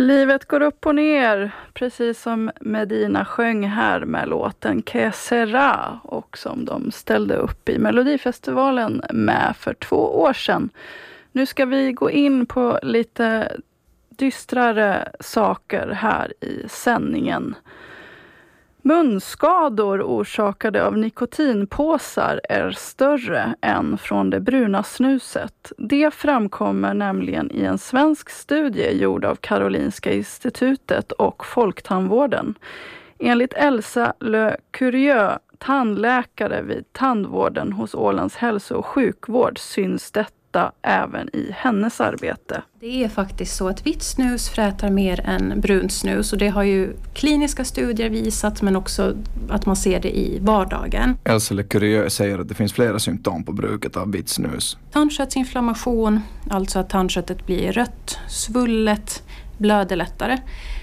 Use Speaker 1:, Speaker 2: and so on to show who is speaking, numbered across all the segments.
Speaker 1: Livet går upp och ner, precis som Medina sjöng här med låten Que sera och som de ställde upp i Melodifestivalen med för 2 år sedan. Nu ska vi gå in på lite dystrare saker här i sändningen. Munskador orsakade av nikotinpåsar är större än från det bruna snuset. Det framkommer nämligen i en svensk studie gjord av Karolinska institutet och Folktandvården. Enligt Elsa Le Curieux, tandläkare vid tandvården hos Ålands hälso- och sjukvård, syns detta även i hennes arbete.
Speaker 2: Det är faktiskt så att vitt snus frätar mer än brunt snus, och det har ju kliniska studier visat, men också att man ser det i vardagen.
Speaker 3: Elsa Le Curieux säger att det finns flera symptom på bruket av vitt snus.
Speaker 2: Tandköttsinflammation, alltså att tandköttet blir rött, svullet, blöder lättare.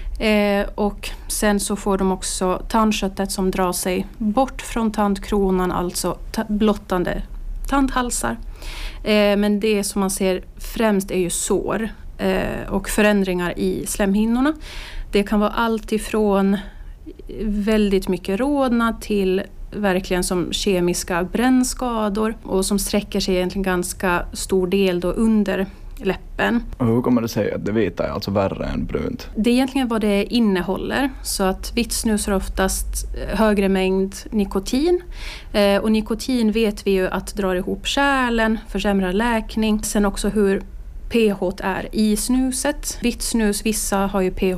Speaker 2: Och sen så får de också tandköttet som drar sig bort från tandkronan, alltså blottande tandhalsar. Men det som man ser främst är ju sår och förändringar i slemhinnorna. Det kan vara allt ifrån väldigt mycket rodnad till verkligen som kemiska brännskador, och som sträcker sig egentligen ganska stor del då under läppen.
Speaker 3: Och hur kommer det sig att det vita är alltså värre än brunt?
Speaker 2: Det är egentligen vad det innehåller. Så att vitt snus har oftast högre mängd nikotin. Och nikotin vet vi ju att drar ihop kärlen, försämrar läkning. Sen också hur pH är i snuset. Vitt snus, vissa har ju pH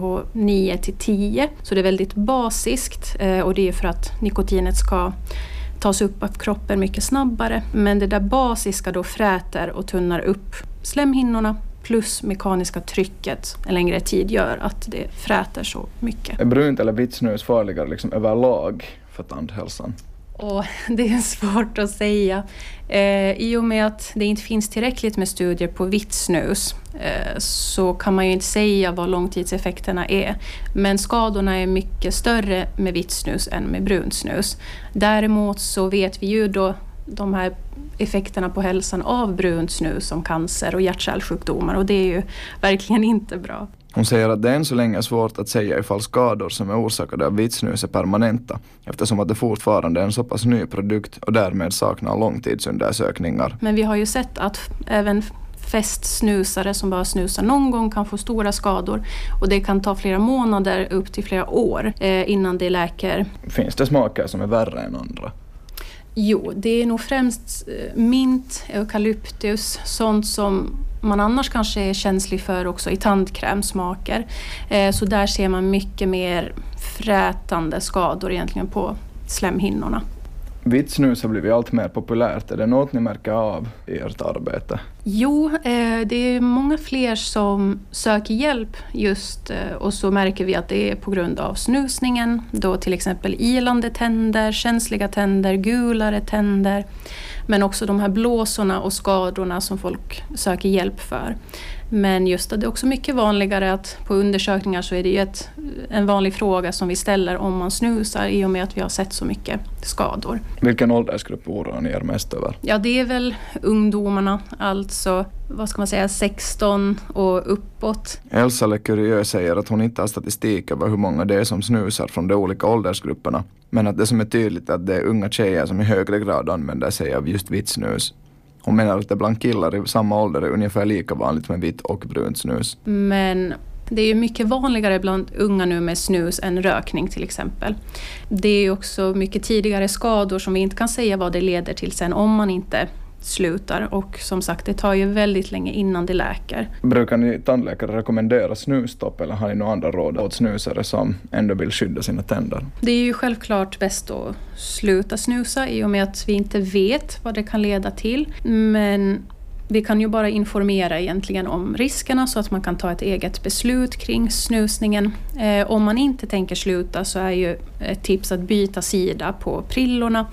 Speaker 2: 9-10. Så det är väldigt basiskt, och det är för att nikotinet ska tas upp av kroppen mycket snabbare. Men det där basiska då fräter och tunnar upp slemhinnorna, plus mekaniska trycket en längre tid gör att det fräter så mycket.
Speaker 3: Är brunt eller vitt snus farligare liksom överlag för tandhälsan?
Speaker 2: Det är svårt att säga. I och med att det inte finns tillräckligt med studier på vitt snus så kan man ju inte säga vad långtidseffekterna är. Men skadorna är mycket större med vitt snus än med brunt snus. Däremot så vet vi ju då de här effekterna på hälsan av brunt snus som cancer och hjärt-kärlsjukdomar, och det är ju verkligen inte bra.
Speaker 3: Hon säger att det än så länge är svårt att säga ifall skador som är orsakade av vitt snus är permanenta, eftersom att det fortfarande är en så pass ny produkt och därmed saknar långtidsundersökningar.
Speaker 2: Men vi har ju sett att även festsnusare som bara snusar någon gång kan få stora skador, och det kan ta flera månader upp till flera år innan det läker.
Speaker 3: Finns det smaker som är värre än andra?
Speaker 2: Jo, det är nog främst mint, eukalyptus, sånt som man annars kanske är känslig för också i tandkrämsmaker. Så där ser man mycket mer frätande skador egentligen på slemhinnorna.
Speaker 3: Vitt snus har blivit allt mer populärt. Är det något ni märker av i ert arbete?
Speaker 2: Jo, det är många fler som söker hjälp just, och så märker vi att det är på grund av snusningen. Då till exempel ilande tänder, känsliga tänder, gulare tänder. Men också de här blåsorna och skadorna som folk söker hjälp för. Men just det är också mycket vanligare att på undersökningar så är det ju en vanlig fråga som vi ställer om man snusar, i och med att vi har sett så mycket skador.
Speaker 3: Vilken åldersgrupp oroar ni er mest över?
Speaker 2: Ja, det är väl ungdomarna, alltså vad ska man säga, 16 och uppåt.
Speaker 3: Elsa Le Curieux säger att hon inte har statistik över hur många det är som snusar från de olika åldersgrupperna, men att det som är tydligt är att det är unga tjejer som i högre grad använder sig av just vitt snus. Hon menar att det bland killar i samma ålder är ungefär lika vanligt med vitt och brunt snus.
Speaker 2: Men det är ju mycket vanligare bland unga nu med snus än rökning till exempel. Det är också mycket tidigare skador som vi inte kan säga vad det leder till sen om man inte slutar. Och som sagt, det tar ju väldigt länge innan det läker.
Speaker 3: Brukar ni tandläkare rekommendera snusstopp, eller har ni några andra råd åt snusare som ändå vill skydda sina tänder?
Speaker 2: Det är ju självklart bäst att sluta snusa, i och med att vi inte vet vad det kan leda till. Men vi kan ju bara informera egentligen om riskerna så att man kan ta ett eget beslut kring snusningen. Om man inte tänker sluta så är ju ett tips att byta sida på prillorna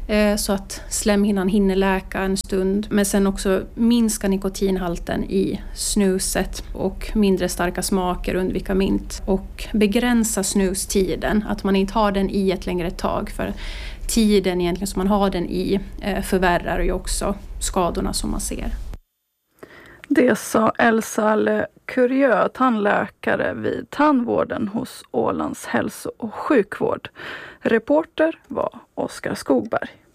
Speaker 2: så att slemhinnan hinner läka en stund. Men sen också minska nikotinhalten i snuset och mindre starka smaker, undvika mint. Och begränsa snustiden, att man inte har den i ett längre tag, för tiden egentligen som man har den i förvärrar ju också skadorna som man ser.
Speaker 1: Det sa Elsa Le Curieux, tandläkare vid tandvården hos Ålands hälso- och sjukvård. Reporter var Oskar Skogberg.